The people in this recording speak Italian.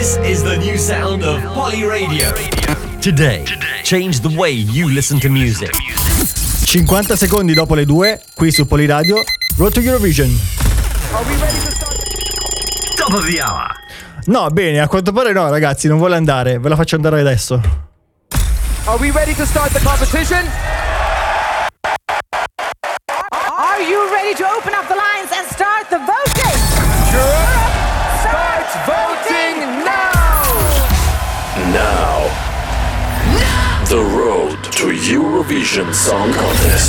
This is the new sound of Poly Radio. Today, change the way you listen to music. 50 secondi dopo le 2, qui su Poly Radio, Road to Eurovision. Are we ready to start? Top of the hour. No, bene, a quanto pare no, ragazzi, non vuole andare. Ve la faccio andare adesso. Are we ready to start the competition? Are you ready to open up the lines and start the voting? Europe, start voting now! Now, the road to Eurovision Song Contest.